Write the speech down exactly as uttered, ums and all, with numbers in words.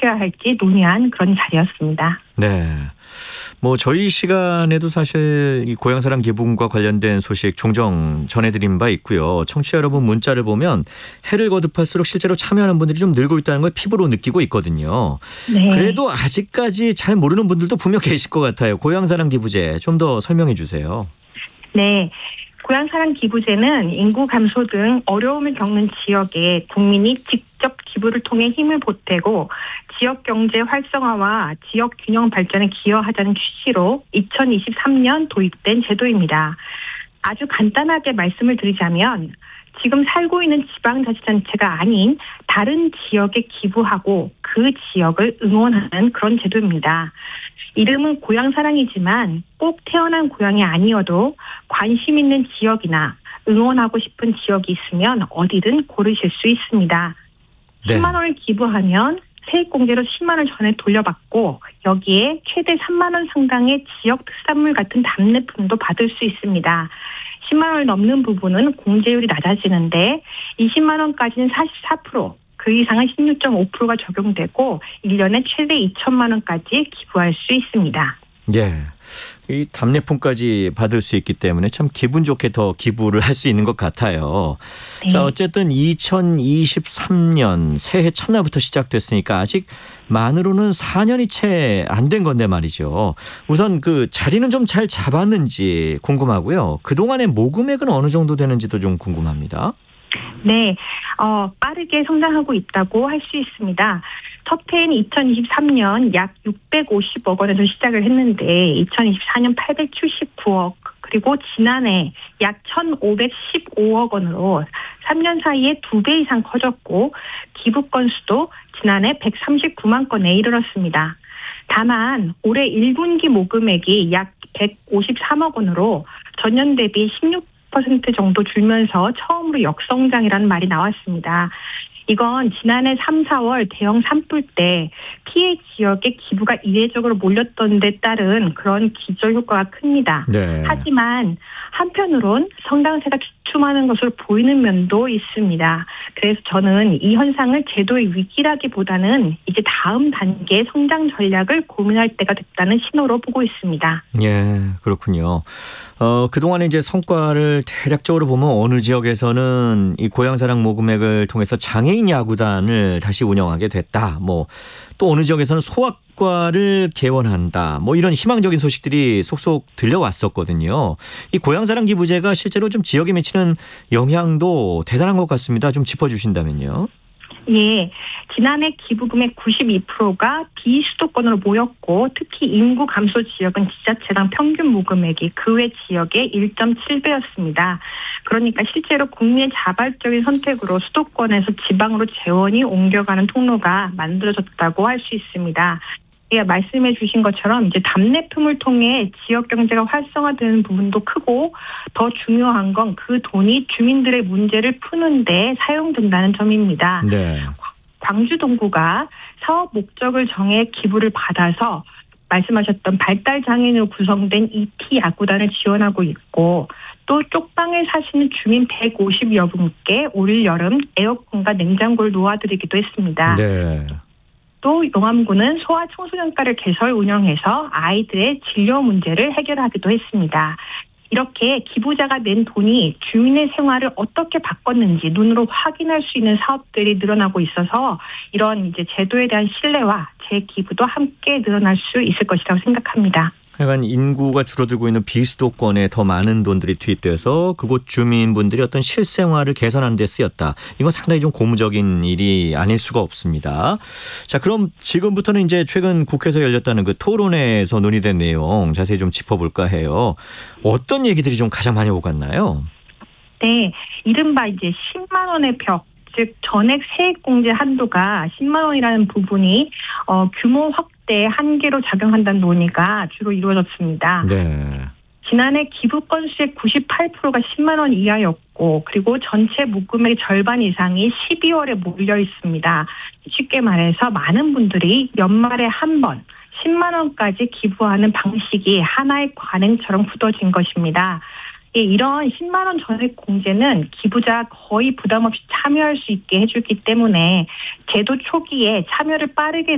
지켜야 할지 논의한 그런 자리였습니다. 네. 뭐 저희 시간에도 사실 이 고향사랑 기부금과 관련된 소식 종종 전해드린 바 있고요. 청취자 여러분 문자를 보면 해를 거듭할수록 실제로 참여하는 분들이 좀 늘고 있다는 걸 피부로 느끼고 있거든요. 네. 그래도 아직까지 잘 모르는 분들도 분명 계실 것 같아요. 고향사랑 기부제 좀 더 설명해 주세요. 네. 고향사랑 기부제는 인구 감소 등 어려움을 겪는 지역에 국민이 직접 기부를 통해 힘을 보태고 지역 경제 활성화와 지역 균형 발전에 기여하자는 취지로 이천이십삼 년 도입된 제도입니다. 아주 간단하게 말씀을 드리자면 지금 살고 있는 지방자치단체가 아닌 다른 지역에 기부하고 그 지역을 응원하는 그런 제도입니다. 이름은 고향사랑이지만 꼭 태어난 고향이 아니어도 관심 있는 지역이나 응원하고 싶은 지역이 있으면 어디든 고르실 수 있습니다. 네. 십만 원을 기부하면 세액공제로 십만 원 전에 돌려받고 여기에 최대 삼만 원 상당의 지역 특산물 같은 답례품도 받을 수 있습니다. 십만 원을 넘는 부분은 공제율이 낮아지는데 이십만 원까지는 사십사 퍼센트, 그 이상은 십육 점 오 퍼센트가 적용되고 일 년에 최대 이천만 원까지 기부할 수 있습니다. 예. 이 답례품까지 받을 수 있기 때문에 참 기분 좋게 더 기부를 할 수 있는 것 같아요. 네. 자, 어쨌든 이천이십삼 년 새해 첫날부터 시작됐으니까 아직 만으로는 사 년이 채 안 된 건데 말이죠. 우선 그 자리는 좀 잘 잡았는지 궁금하고요. 그동안의 모금액은 어느 정도 되는지도 좀 궁금합니다. 네, 어, 빠르게 성장하고 있다고 할 수 있습니다. 첫 해인 이천이십삼 년 약 육백오십억 원에서 시작을 했는데 이천이십사 년 팔백칠십구억, 그리고 지난해 약 천오백십오억 원으로 삼 년 사이에 두 배 이상 커졌고 기부 건수도 지난해 백삼십구만 건에 이르렀습니다. 다만 올해 일 분기 모금액이 약 백오십삼억 원으로 전년 대비 십육 퍼센트 정도 줄면서 처음으로 역성장이라는 말이 나왔습니다. 이건 지난해 삼, 사월 대형 산불 때 피해 지역에 기부가 이례적으로 몰렸던 데 따른 그런 기저효과가 큽니다. 네. 하지만 한편으론 성장세가 주춤하는 것으로 보이는 면도 있습니다. 그래서 저는 이 현상을 제도의 위기라기보다는 이제 다음 단계의 성장 전략을 고민할 때가 됐다는 신호로 보고 있습니다. 예, 그렇군요. 어, 그동안에 이제 성과를 대략적으로 보면 어느 지역에서는 이 고향사랑 모금액을 통해서 장애인 야구단을 다시 운영하게 됐다. 뭐 또 어느 지역에서는 소아과를 개원한다. 뭐 이런 희망적인 소식들이 속속 들려왔었거든요. 이 고향사랑 기부제가 실제로 좀 지역에 미치는 영향도 대단한 것 같습니다. 좀 짚어주신다면요. 예, 지난해 기부금의 구십이 퍼센트가 비수도권으로 모였고 특히 인구 감소 지역은 지자체당 평균 모금액이 그 외 지역의 일 점 칠 배였습니다. 그러니까 실제로 국민의 자발적인 선택으로 수도권에서 지방으로 재원이 옮겨가는 통로가 만들어졌다고 할 수 있습니다. 예, 말씀해 주신 것처럼 이제 답례품을 통해 지역 경제가 활성화되는 부분도 크고 더 중요한 건 그 돈이 주민들의 문제를 푸는데 사용된다는 점입니다. 네. 광주 동구가 사업 목적을 정해 기부를 받아서 말씀하셨던 발달 장애인으로 구성된 이티 야구단을 지원하고 있고 또 쪽방에 사시는 주민 백오십여 분께 올 여름 에어컨과 냉장고를 놓아드리기도 했습니다. 네. 또 용암구는 소아청소년과를 개설 운영해서 아이들의 진료 문제를 해결하기도 했습니다. 이렇게 기부자가 낸 돈이 주민의 생활을 어떻게 바꿨는지 눈으로 확인할 수 있는 사업들이 늘어나고 있어서 이런 이제 제도에 대한 신뢰와 재기부도 함께 늘어날 수 있을 것이라고 생각합니다. 약간 인구가 줄어들고 있는 비수도권에 더 많은 돈들이 투입돼서 그곳 주민분들이 어떤 실생활을 개선하는 데 쓰였다. 이건 상당히 좀 고무적인 일이 아닐 수가 없습니다. 자, 그럼 지금부터는 이제 최근 국회에서 열렸다는 그 토론회에서 논의된 내용 자세히 좀 짚어볼까 해요. 어떤 얘기들이 좀 가장 많이 오갔나요? 네, 이른바 이제 십만 원의 벽. 즉 전액 세액공제 한도가 십만 원이라는 부분이 어, 규모 확대 한계로 작용한다는 논의가 주로 이루어졌습니다. 네. 지난해 기부 건수의 구십팔 퍼센트가 십만 원 이하였고 그리고 전체 모금액의 절반 이상이 십이월에 몰려 있습니다. 쉽게 말해서 많은 분들이 연말에 한 번 십만 원까지 기부하는 방식이 하나의 관행처럼 굳어진 것입니다. 예, 이런 십만 원 전액 공제는 기부자 거의 부담 없이 참여할 수 있게 해주기 때문에 제도 초기에 참여를 빠르게